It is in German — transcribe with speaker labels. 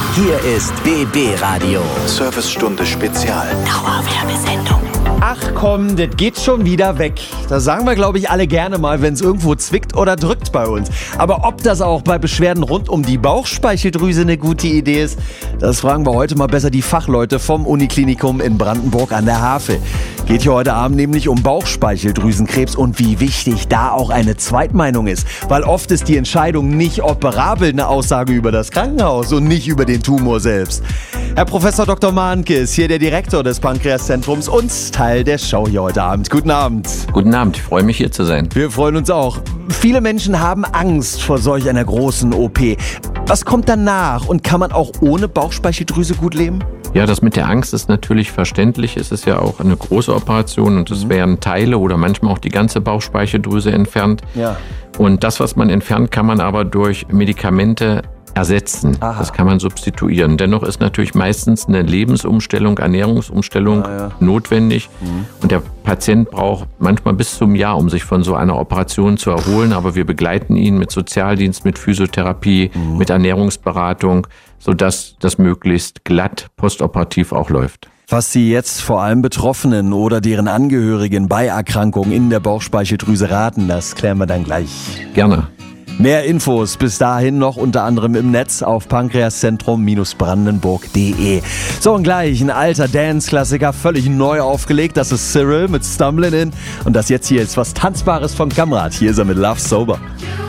Speaker 1: Hier ist BB Radio.
Speaker 2: Servicestunde Spezial.
Speaker 1: Dauerwerbesendung.
Speaker 3: Ach komm, das geht schon wieder weg. Das sagen wir, glaube ich, alle gerne mal, wenn es irgendwo zwickt oder drückt bei uns. Aber ob das auch bei Beschwerden rund um die Bauchspeicheldrüse eine gute Idee ist, das fragen wir heute mal besser die Fachleute vom Uniklinikum in Brandenburg an der Havel. Geht hier heute Abend nämlich um Bauchspeicheldrüsenkrebs und wie wichtig da auch eine Zweitmeinung ist. Weil oft ist die Entscheidung nicht operabel eine Aussage über das Krankenhaus und nicht über den Tumor selbst. Herr Professor Dr. Mahnke ist hier der Direktor des Pankreaszentrums und Teil der Show hier heute Abend. Guten Abend.
Speaker 4: Guten Abend, ich freue mich hier zu sein.
Speaker 3: Wir freuen uns auch. Viele Menschen haben Angst vor solch einer großen OP. Was kommt danach und kann man auch ohne Bauchspeicheldrüse gut leben?
Speaker 4: Ja, das mit der Angst ist natürlich verständlich. Es ist ja auch eine große Operation und es werden Teile oder manchmal auch die ganze Bauchspeicheldrüse entfernt.
Speaker 3: Ja.
Speaker 4: Und das, was man entfernt, kann man aber durch Medikamente ersetzen.
Speaker 3: Aha.
Speaker 4: Das kann man substituieren. Dennoch ist natürlich meistens eine Lebensumstellung, Ernährungsumstellung notwendig. Und der Patient braucht manchmal bis zum Jahr, um sich von so einer Operation zu erholen. Aber wir begleiten ihn mit Sozialdienst, mit Physiotherapie, mit Ernährungsberatung, sodass das möglichst glatt postoperativ auch läuft.
Speaker 3: Was Sie jetzt vor allem Betroffenen oder deren Angehörigen bei Erkrankungen in der Bauchspeicheldrüse raten, das klären wir dann gleich.
Speaker 4: Gerne.
Speaker 3: Mehr Infos bis dahin noch unter anderem im Netz auf pankreaszentrum-brandenburg.de. So, und gleich ein alter Dance-Klassiker, völlig neu aufgelegt. Das ist Cyril mit Stumblin' In. Und das jetzt hier ist was Tanzbares von Kamrat. Hier ist er mit Love Sober.